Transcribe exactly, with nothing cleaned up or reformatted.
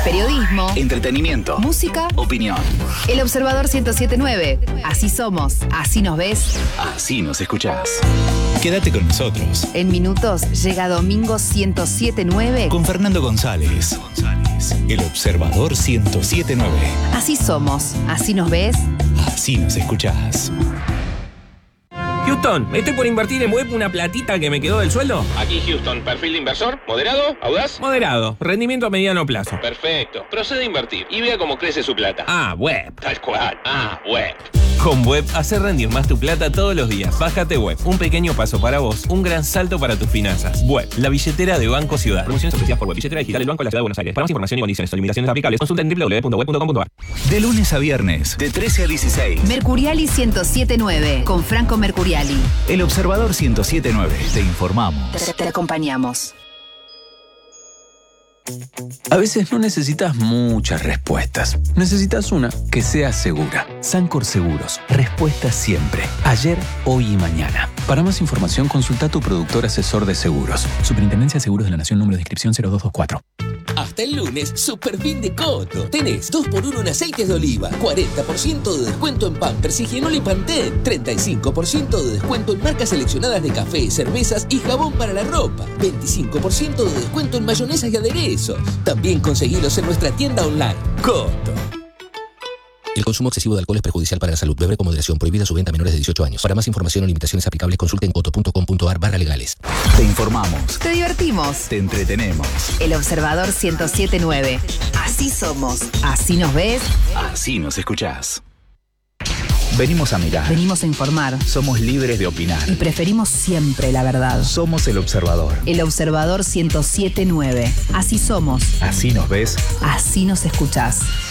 Periodismo, entretenimiento, música, opinión. El Observador ciento siete punto nueve. Así somos, así nos ves, así nos escuchás. Quédate con nosotros. En minutos llega Domingo ciento siete punto nueve con Fernando González. González. El Observador ciento siete punto nueve. Así somos, así nos ves, así nos escuchás. Houston, estoy por invertir en web una platita que me quedó del sueldo. Aquí Houston, perfil de inversor, moderado, audaz. Moderado, rendimiento a mediano plazo. Perfecto, procede a invertir y vea cómo crece su plata. Ah, web. Tal cual, ah, web. Con Web, hacer rendir más tu plata todos los días. Bájate Web, un pequeño paso para vos, un gran salto para tus finanzas. Web, la billetera de Banco Ciudad. Promociones ofrecidas por Web, billetera digital del Banco de la Ciudad de Buenos Aires. Para más información y condiciones o limitaciones aplicables, consulta en doble u doble u doble u punto web punto com punto a r. De lunes a viernes, de trece a dieciséis. Mercuriali ciento siete punto nueve, con Franco Mercuriali. El Observador ciento siete punto nueve. Te informamos. Te, te acompañamos. A veces no necesitas muchas respuestas. Necesitas una que sea segura. Sancor Seguros. Respuestas siempre. Ayer, hoy y mañana. Para más información, consulta a tu productor asesor de seguros. Superintendencia de Seguros de la Nación, número de inscripción cero dos dos cuatro. Hasta el lunes, super fin de Coto. Tenés dos por uno en aceites de oliva, cuarenta por ciento de descuento en Pampers, Higienol y Pantene, treinta y cinco por ciento de descuento en marcas seleccionadas de café, cervezas y jabón para la ropa, veinticinco por ciento de descuento en mayonesas y aderezos. También conseguilos en nuestra tienda online. Coto. El consumo excesivo de alcohol es perjudicial para la salud. Beber con moderación. Prohibida su venta a menores de dieciocho años. Para más información o limitaciones aplicables, consulte en coto punto com punto a r barra legales. Te informamos. Te divertimos. Te entretenemos. El Observador ciento siete punto nueve. Así somos. Así nos ves, así nos escuchás. Venimos a mirar. Venimos a informar. Somos libres de opinar. Y preferimos siempre la verdad. Somos El Observador. El Observador ciento siete punto nueve. Así somos. Así nos ves, así nos escuchás.